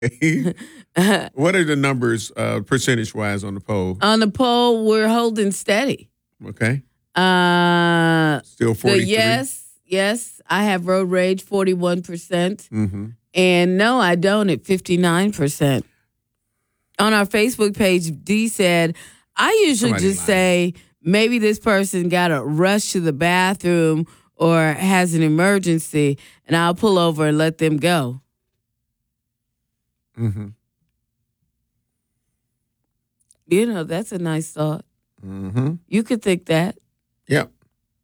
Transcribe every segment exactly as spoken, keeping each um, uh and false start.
What are the numbers uh, percentage-wise on the poll? On the poll, we're holding steady. Okay. Uh, Still forty-three? The yes, yes, I have road rage, forty-one percent. Mm-hmm. And no, I don't at fifty-nine percent. On our Facebook page, Dee said, I usually Somebody just lying. say maybe this person got to rush to the bathroom or has an emergency, and I'll pull over and let them go. Mm-hmm. You know, that's a nice thought. Mm-hmm. You could think that. Yep.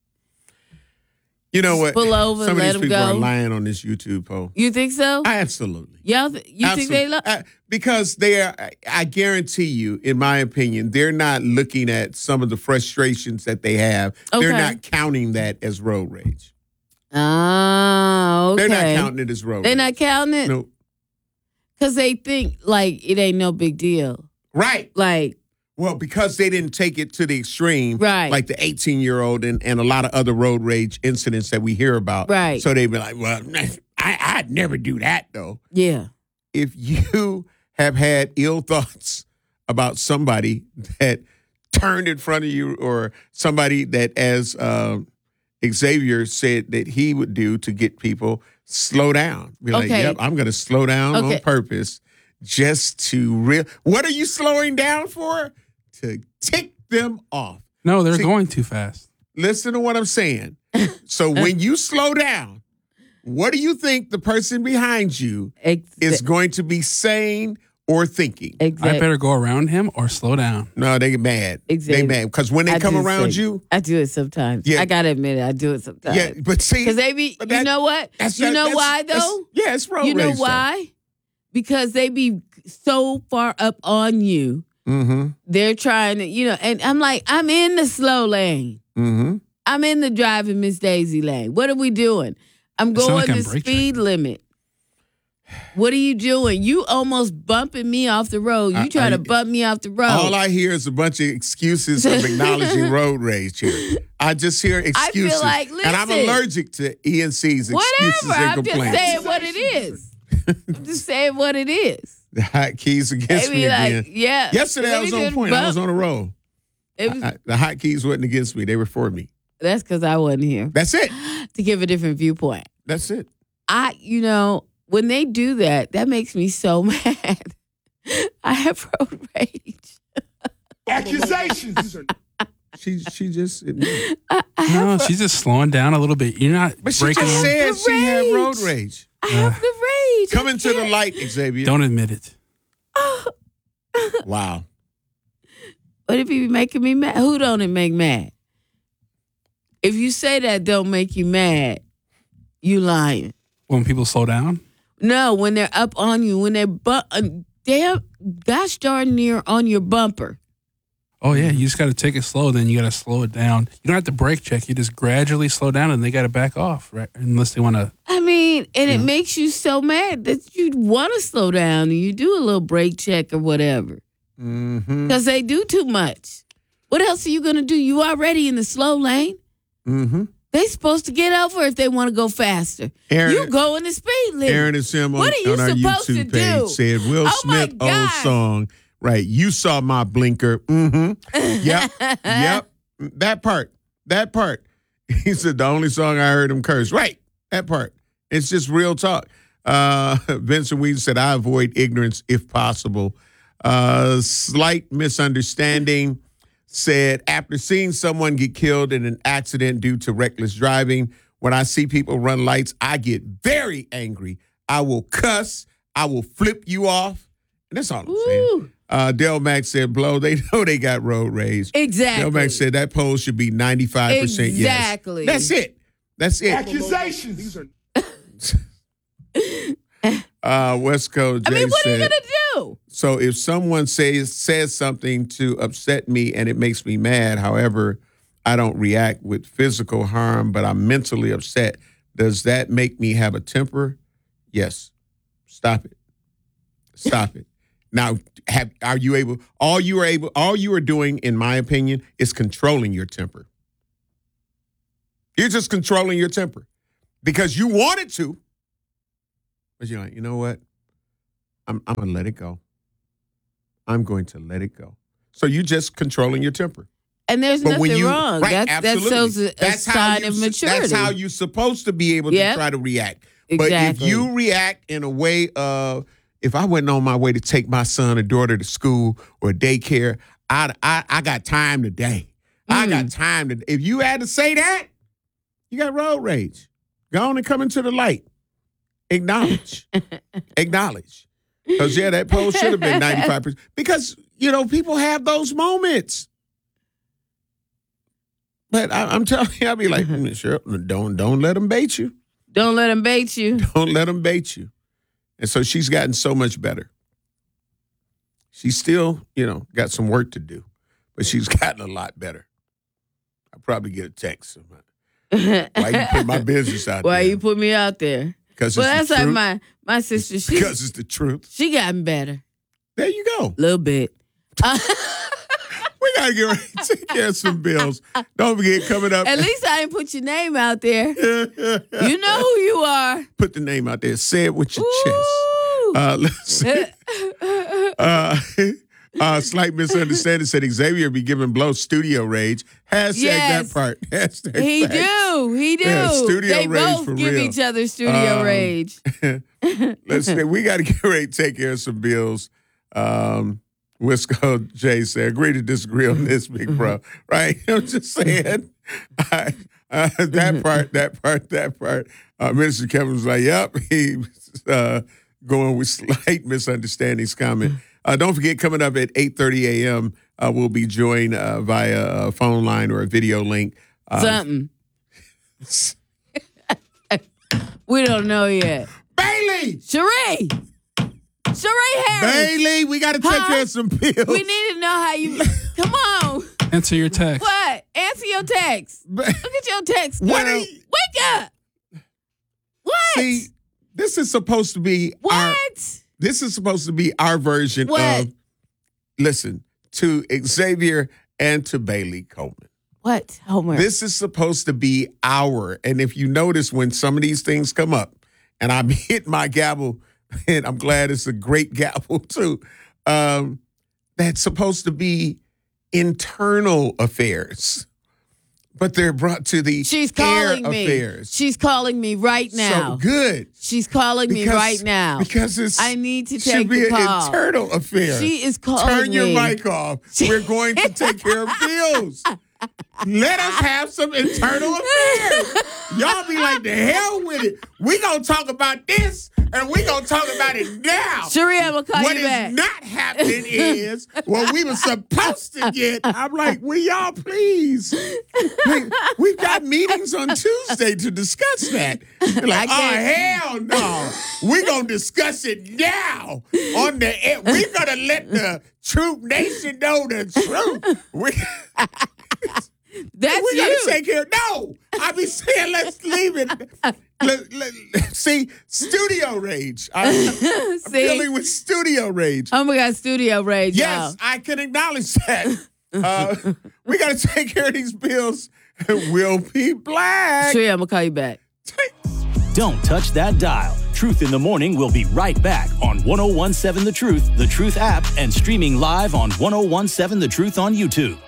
You know Just what? pull over Some and let of 'em these people go. are lying on this YouTube poll. You think so? Absolutely. Y'all, th- you think they Absolutely. love? Uh, because they are, I- I guarantee you, in my opinion, they're not looking at some of the frustrations that they have. They're Okay. not counting that as road rage. Oh, okay. They're not counting it as road They're rage. not counting it? No. Because they think, like, it ain't no big deal. Right. Like, Well, because they didn't take it to the extreme, Right. like the eighteen-year-old and, and a lot of other road rage incidents that we hear about. Right. So they'd be like, well, I, I'd never do that, though. yeah. If you have had ill thoughts about somebody that turned in front of you or somebody that, as uh, Xavier said that he would do to get people, slow down. Be like, Okay. yep, I'm going to slow down Okay. on purpose just to real. What are you slowing down for? To tick them off. No, they're See- going too fast. Listen to what I'm saying. So when you slow down, what do you think the person behind you Ex- is going to be saying or thinking? exact- I better go around him or slow down. No, they get mad. Exactly. They mad because when they I come do around say- you, I do it sometimes. Yeah. I got to admit it. I do it sometimes. yeah. But see, Because they be, but you that- know what? that's You not- know that's- why, that's- though? Yeah, it's road You know rage, though. why? Because they be so far up on you. Mm-hmm. They're trying to, you know, and I'm like, I'm in the slow lane. Mm-hmm. I'm in the driving Miss Daisy lane. What are we doing? I'm It's not going like I'm the brake speed checking. limit. What are you doing? You almost bumping me off the road. You I- try I- to bump me off the road. All I hear is a bunch of excuses of acknowledging road rage here. I just hear excuses. like, and I'm listen. allergic to E N C's excuses Whatever. and I'm just complaints. saying what it is. I'm just saying what it is. The hot keys against They me be like, again. yeah. Yesterday I Let was me on just point. I bump. was on a roll. It was- I- the hot keys wasn't against me. They were for me. that's because I wasn't here That's it. to give a different viewpoint. That's it. I, you know, when they do that, that makes me so mad. I have road rage. Accusations. She she just admitted. I, I No, have, she's just slowing down a little bit. You're not But she breaking just on- said The she had road rage. rage. I have the rage. Come I into the can't. light, Xavier. Don't admit it. Wow. What if he be making me mad? Who don't it make mad? If you say that don't make you mad, you lying. When people slow down, No, when they're up on you, when they're bu- uh, they're gosh darn near on your bumper. oh yeah, you just got to take it slow. Then you got to slow it down. You don't have to brake check. You just gradually slow down, and they got to back off, right? Unless they want to. I mean, and it makes you so mad that you want to slow down and you do a little brake check or whatever Mm-hmm. because they do too much. What else are you going to do? You already in the slow lane. Mm-hmm. They supposed to get over if they want to go faster. Aaron- you go in the speed limit. Aaron and Sim on, What are you on our supposed to YouTube page do? said Will Oh, my Smith old gosh. song. Right. You saw my blinker. Mm-hmm. Yep. Yep. That part. That part. He said the only song I heard him curse. Right. That part. It's just real talk. Uh, Vincent Wheaton said, I avoid ignorance if possible. Uh, slight misunderstanding said, after seeing someone get killed in an accident due to reckless driving, when I see people run lights, I get very angry. I will cuss. I will flip you off. And that's all I'm saying. Ooh. Uh, Del Max said, blow, they know they got road rage. Exactly. Del Max said that poll should be ninety-five percent Exactly. yes. That's it. That's it. Accusations. Uh, West Coast Jay I mean, what are you said, going to do? so if someone says says something to upset me and it makes me mad, however, I don't react with physical harm, but I'm mentally upset, does that make me have a temper? Yes. Stop it. Stop it. Now, have are you able? All you are able, all you are doing, in my opinion, is controlling your temper. You're just controlling your temper because you wanted to, but you're like, you know what? I'm, I'm going to let it go. I'm going to let it go. So you just controlling your temper. And there's But when nothing you- wrong. right, That, that absolutely. shows a, a That's how sign you of s- maturity. That's how you're supposed to be able Yep. to try to react. Exactly. But if you react in a way of, if I wasn't on my way to take my son or daughter to school or daycare, I I, I got time today. I Mm. got time to. If you had to say that, you got road rage. Go on and come into the light. Acknowledge. Acknowledge. Because, yeah, that poll should have been ninety-five percent. Because, you know, people have those moments. But I, I'm telling you, I'll be like, mm, sure, don't, don't let them bait you. Don't let him bait you. Don't let them bait you. And so she's gotten so much better. She's still, you know, got some work to do, but she's gotten a lot better. I'll probably get a text. Why you put my business out Why there? you put me out there? Because Well, it's that's the like truth. my my sister. She Because it's the truth. she gotten better There you go. a little bit. Uh, We got to get ready to take care of some bills. Don't forget, coming up. at least I didn't put your name out there. You know who you are. Put the name out there. Say it with your chest. Ooh. Uh, let's see. uh, uh, slight misunderstanding said Xavier be giving Blow studio rage. Hashtag Yes. that part. Hashtag He facts. do. He do. Yeah, studio they rage both for give real. each other studio Um, rage. Let's see. We got to get ready to take care of some bills. Um, Wisco J said, agree to disagree on this, big bro. Right? I'm just saying. I, uh, that part, that part, that part. Uh, Minister Kevin was like, yep, he uh, going with slight misunderstandings comment. Uh, don't forget, coming up at eight thirty a.m., uh, we'll be joined uh, via a phone line or a video link. Uh, Something. We don't know yet. Bailey! Cherie. Cherie Harris. Bailey, we got to take Huh? care of some bills. We need to know how you. Come on. Answer your text. What? Answer your text. Ba- Look at your text, girl. What are you- Wake up. What? See, this is supposed to be what? our this is supposed to be our version What? of listen to Xavier and to Bailey Coleman. What? Homework. This is supposed to be our, and if you notice when some of these things come up, and I'm hitting my gavel, and I'm glad it's a great gavel too. Um, that's supposed to be internal affairs, but they're brought to the She's air calling me. affairs. She's calling me right now. So good. She's calling me Because- right now. Because it's I need to should take be the an call. internal affair. She is calling Turn your me. mic off. We're going to take care of bills. Let us have some internal affairs. Y'all be like, the hell with it. We gonna talk about this, and we gonna talk about it now. Cherie, I'm gonna call What you is back. not happening is what we were supposed to get. I'm like, will y'all please? We, we've got meetings on Tuesday to discuss that. They're like, I oh, can't- hell no. We're going to discuss it now on the air. We're going to let the Troop Nation know the truth. We, That's we got you. to take care. No, I be saying let's leave it. Let- let- see, studio rage. I, I'm See? dealing with studio rage. Oh my God, studio rage. Yes, y'all. I can acknowledge that. Uh, we got to take care of these bills. We'll be black. Cherie, I'm gonna call you back. Don't touch that dial. Truth in the Morning will be right back on ten seventeen The Truth, The Truth app, and streaming live on ten seventeen The Truth on YouTube.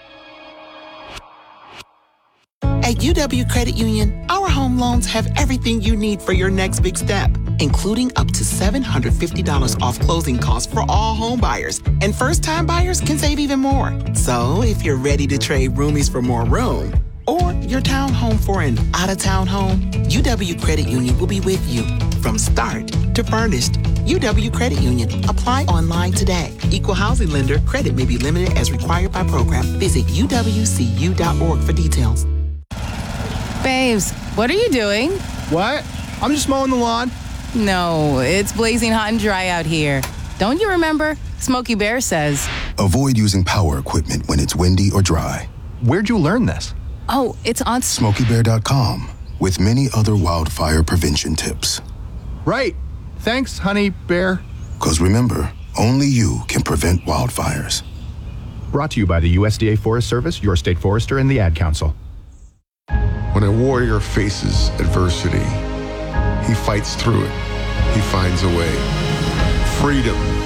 At U W Credit Union, our home loans have everything you need for your next big step, including up to seven hundred fifty dollars off closing costs for all home buyers. And first-time buyers can save even more. So if you're ready to trade roomies for more room, or your townhome for an out-of-town home, U W Credit Union will be with you from start to furnished. U W Credit Union. Apply online today. Equal housing lender. Credit may be limited as required by program. Visit U W C U dot org for details. Babes, what are you doing? What? I'm just mowing the lawn. No, it's blazing hot and dry out here. Don't you remember? Smokey Bear says. Avoid using power equipment when it's windy or dry. Where'd you learn this? Oh, it's on. Smokey Bear dot com with many other wildfire prevention tips. Right. Thanks, honey bear. Because remember, only you can prevent wildfires. Brought to you by the U S D A Forest Service, your state forester, and the Ad Council. When a warrior faces adversity, he fights through it. He finds a way. freedom.